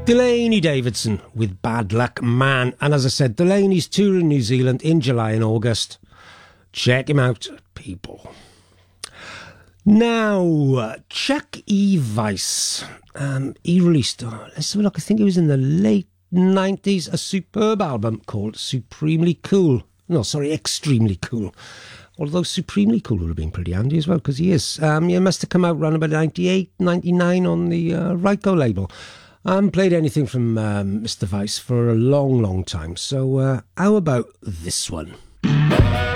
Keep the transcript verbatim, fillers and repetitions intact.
Delaney Davidson with Bad Luck Man. And as I said, Delaney's touring New Zealand in July and August. Check him out, people. Now, Chuck E. Weiss. Um, he released, oh, let's have a look, I think it was in the late nineties, a superb album called Supremely Cool. No, sorry, Extremely Cool. Although Supremely Cool would have been pretty handy as well, because he is. Um, he must have come out around about ninety-eight, ninety-nine on the uh, Ryko label. I haven't played anything from um, Mister Weiss for a long, long time. So uh, how about this one?